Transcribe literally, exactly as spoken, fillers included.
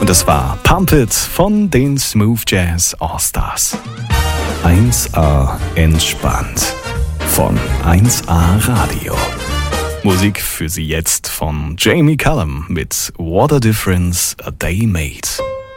Das war Pump It von den Smooth Jazz All-Stars. eins A entspannt von eins A Radio. Musik für Sie jetzt von Jamie Cullum mit What a Difference a Day Made.